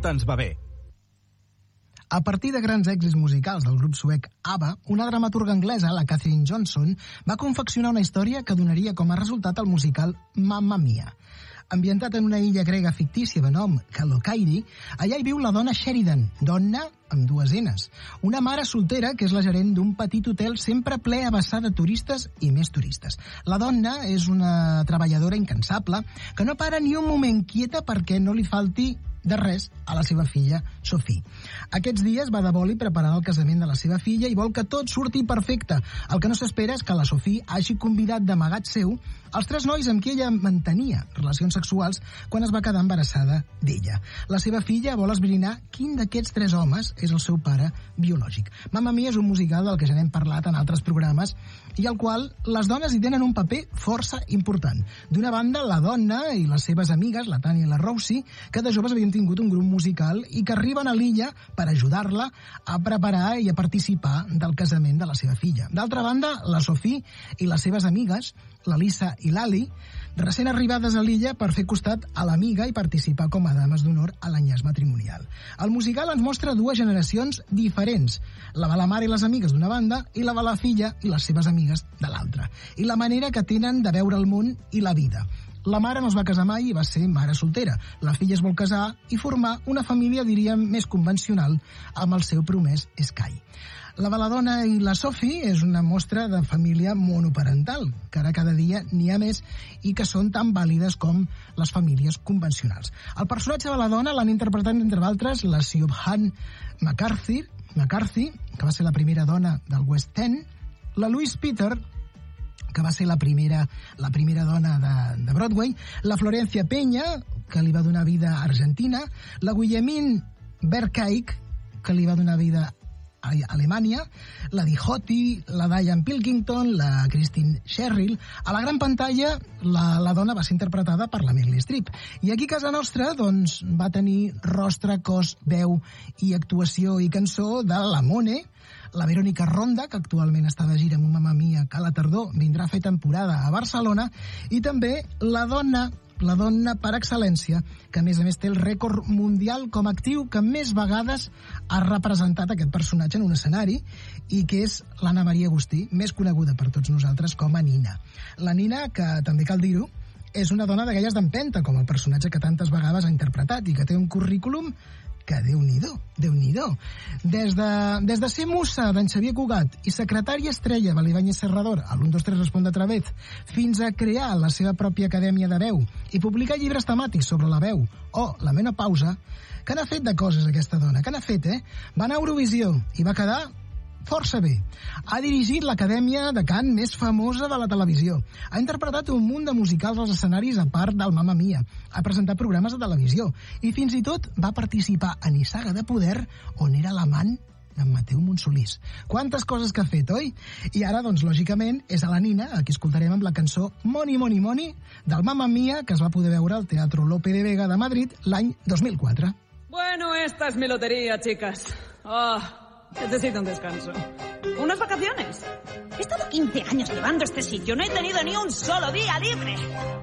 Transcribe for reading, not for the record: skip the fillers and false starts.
Tot ens va bé. A partir de grans èxits musicals del grup suec ABBA, una dramaturga anglesa, la Catherine Johnson, va confeccionar una història que donaria com a resultat el musical Mamma Mia. Ambientat en una illa grega fictícia de nom Kalokairi, allà hi viu la dona Sheridan, dona amb dues N's, una mare soltera que és la gerent d'un petit hotel sempre ple a vessar de turistes i més turistes. La dona és una treballadora incansable que no para ni un moment quieta perquè no li falti de res a la seva filla, Sophie. Aquests dies va de boli preparant el casament de la seva filla i vol que tot surti perfecte. El que no s'espera és que la Sophie hagi convidat d'amagat seu els 3 nois amb qui ella mantenia relacions sexuals quan es va quedar embarassada d'ella. La seva filla vol esbrinar quin d'aquests 3 homes és el seu pare biològic. Mamma Mia és un musical del que ja n'hem parlat en altres programes i al qual les dones hi tenen un paper força important. D'una banda, la dona i les seves amigues, la Tanya i la Rosie, que de joves havien tingut un grup musical i que arriben a l'illa per ajudar-la a preparar i a participar del casament de la seva filla. D'altra banda, la Sophie i les seves amigues, la Lisa i l'Ali, recent arribades a l'illa per fer costat a l'amiga i participar com a dames d'honor a l'enllaç matrimonial. El musical ens mostra 2 generacions diferents, la de la mare i les amigues d'una banda i la de la filla i les seves amigues de l'altra, i la manera que tenen de veure el món i la vida. La mare no es va casar mai i va ser mare soltera. La filla es vol casar i formar una família, diríem, més convencional amb el seu promès Sky. La de la dona i la Sophie és una mostra de família monoparental, que ara cada dia n'hi ha més i que són tan vàlides com les famílies convencionals. El personatge de la dona l'han interpretat, entre d'altres, la Siobhan McCarthy, que va ser la primera dona del West End, la Louise Peter, que va ser la primera dona de Broadway, la Florencia Peña, que li va donar vida a Argentina, la Wilhelmine Berkeik, que li va donar vida a Alemanya, la Dihoti, la Diane Pilkington, la Christine Sherrill. A la gran pantalla, la dona va ser interpretada per la Meryl Streep. I aquí a casa nostra doncs, va tenir rostre, cos, veu i actuació i cançó de la Mone, la Verónica Ronda, que actualment està de gira amb un Mamma Mia que a la tardor vindrà a fer temporada a Barcelona, i també la dona per excel·lència, que a més té el rècord mundial com a actriu que més vegades ha representat aquest personatge en un escenari, i que és l'Anna Maria Agustí, més coneguda per tots nosaltres com a Nina. La Nina, que també cal dir-ho, és una dona d'aquelles d'empenta, com el personatge que tantes vegades ha interpretat i que té un currículum que Déu-n'hi-do. Des de ser musa d'en Xavier Cugat i secretària estrella de l'Ibáñez Serrador a l'1, 2, 3 Responde otra vez, fins a crear la seva pròpia acadèmia de veu i publicar llibres temàtics sobre la veu o la menopausa, que n'ha fet de coses aquesta dona, que n'ha fet, Va anar a Eurovisió i va quedar força bé. Ha dirigit l'acadèmia de cant més famosa de la televisió. Ha interpretat un munt de musicals als escenaris a part del Mamma Mia. Ha presentat programes de televisió. I fins i tot va participar a Nissaga de Poder, on era l'amant d'en Mateu Monsolís. Quantes coses que ha fet, oi? I ara, doncs, lògicament, és a la Nina, a qui escoltarem amb la cançó Money, Money, Money, del Mamma Mia, que es va poder veure al Teatro Lope de Vega de Madrid l'any 2004. Bueno, esta es mi lotería, chicas. Necesito un descanso. ¿Unas vacaciones? He estado 15 años llevando este sitio. No he tenido ni un solo día libre.